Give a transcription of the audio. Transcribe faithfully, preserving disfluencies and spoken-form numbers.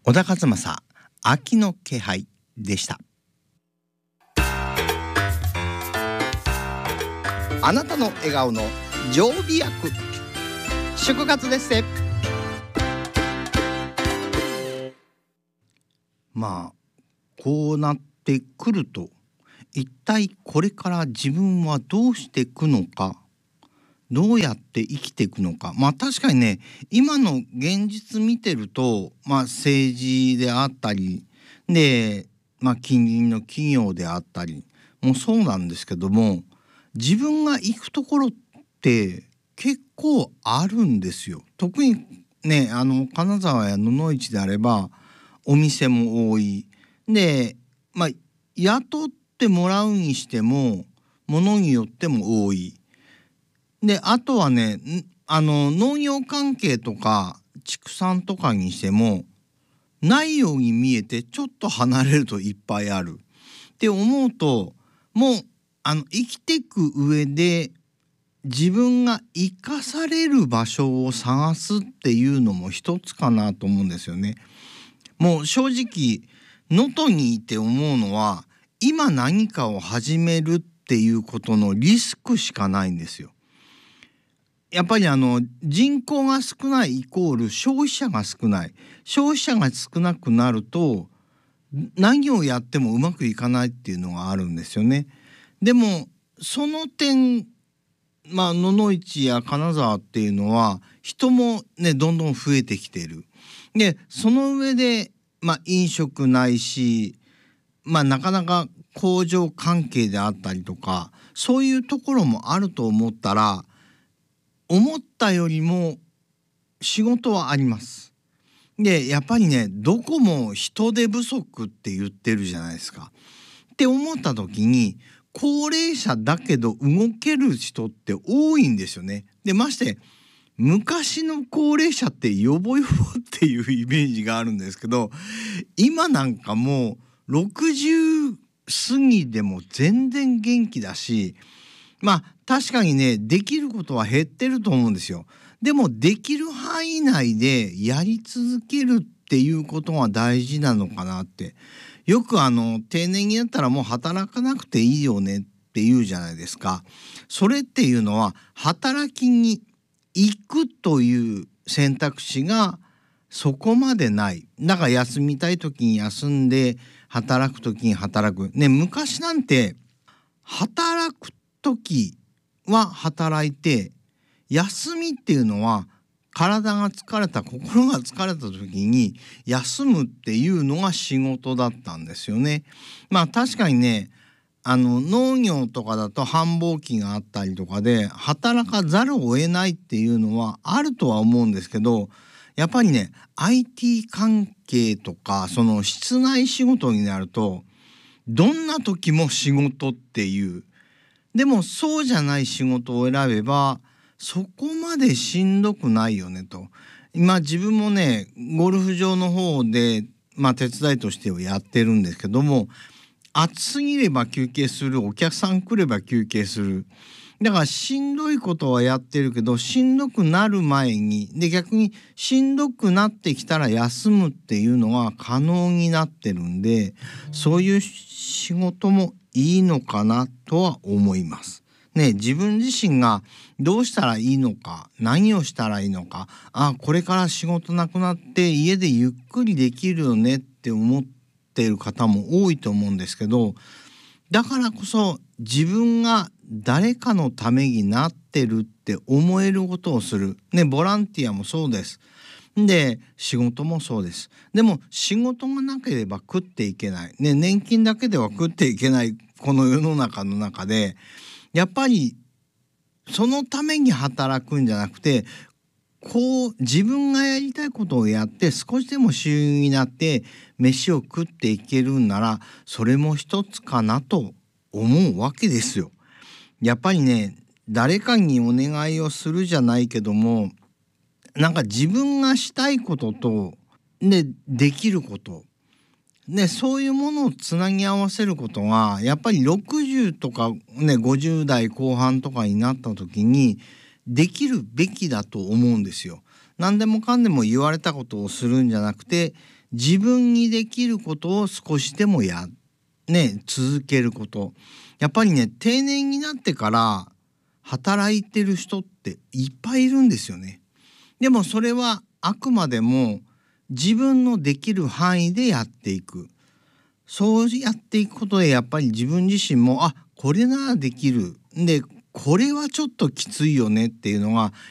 小田和正、秋の気配でした。あなたの笑顔の常備薬、祝活ですね。まあこうなってくると、一体これから自分はどうしていくのか、どうやって生きていくのか。まあ確かにね、今の現実見てると、まあ政治であったりで、まあ近隣の企業であったりもそうなんですけども、自分が行くところって結構あるんですよ。特にね、あの金沢や野々市であればお店も多いで、まあ雇ってもらうにしてもものによっても多いで、あとはね、あの農業関係とか畜産とかにしてもないように見えてちょっと離れるといっぱいあるって思うと、もうあの生きていく上で自分が生かされる場所を探すっていうのも一つかなと思うんですよね。もう正直能登にいて思うのは、今何かを始めるっていうことのリスクしかないんですよ。やっぱりあの人口が少ないイコール消費者が少ない。消費者が少なくなると何をやってもうまくいかないっていうのがあるんですよね。でもその点、まあ野々市や金沢っていうのは人もねどんどん増えてきている。でその上でまあ飲食ないし、まあなかなか工場関係であったりとかそういうところもあると思ったら、思ったよりも仕事はあります。でやっぱりね、どこも人手不足って言ってるじゃないですか。って思った時に、高齢者だけど動ける人って多いんですよね。でまして昔の高齢者ってヨボヨボっていうイメージがあるんですけど、今なんかもうろくじゅう過ぎでも全然元気だし、まあ確かにねできることは減ってると思うんですよ。でもできる範囲内でやり続けるっていうことが大事なのかなって。よくあの定年になったらもう働かなくていいよねって言うじゃないですか。それっていうのは働きに行くという選択肢がそこまでない。だから休みたい時に休んで、働く時に働くね。昔なんて働く時は働いて、休みっていうのは体が疲れた、心が疲れた時に休むっていうのが仕事だったんですよね。まあ確かにね、あの農業とかだと繁忙期があったりとかで働かざるを得ないっていうのはあるとは思うんですけど、やっぱりね アイティー 関係とかその室内仕事になるとどんな時も仕事っていう。でもそうじゃない仕事を選べばそこまでしんどくないよねと。今自分もねゴルフ場の方でまあ手伝いとしてはやってるんですけども、暑すぎれば休憩する、お客さん来れば休憩する。だからしんどいことはやってるけど、しんどくなる前にで逆にしんどくなってきたら休むっていうのが可能になってるんで、そういう仕事もいいのかなとは思います。ね、自分自身がどうしたらいいのか、何をしたらいいのか、あ、これから仕事なくなって家でゆっくりできるよねって思っている方も多いと思うんですけど、だからこそ自分が誰かのためになってるって思えることをする。ね、ボランティアもそうです。で、仕事もそうです。でも仕事がなければ食っていけない。ね、年金だけでは食っていけないこの世の中の中で、やっぱりそのために働くんじゃなくて、こう自分がやりたいことをやって少しでも収入になって飯を食っていけるんなら、それも一つかなと思うわけですよ。やっぱりね、誰かにお願いをするじゃないけども、なんか自分がしたいこととでできることね、そういうものをつなぎ合わせることがやっぱりろくじゅうとかねごじゅう代後半とかになった時にできるべきだと思うんですよ。何でもかんでも言われたことをするんじゃなくて、 自分にできることを少しでもやね続けること。やっぱりね、定年になってから働いてる人っていっぱいいるんですよね。でもそれはあくまでも自分のできる範囲でやっていく。そうやっていくことでやっぱり自分自身も、あ、これならできる。で、これはちょっときついよねっていうのが